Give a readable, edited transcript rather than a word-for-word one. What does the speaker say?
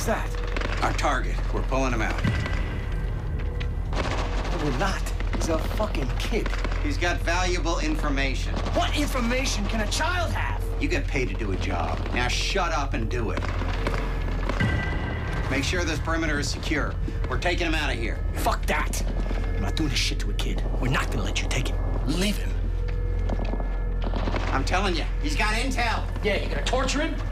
What's that? Our target. We're pulling him out. No, we're not. He's a fucking kid. He's got valuable information. What information can a child have? You get paid to do a job. Now shut up and do it. Make sure this perimeter is secure. We're taking him out of here. Fuck that. I'm not doing this shit to a kid. We're not gonna let you take him. Leave him. I'm telling you, he's got intel. Yeah, you gonna torture him?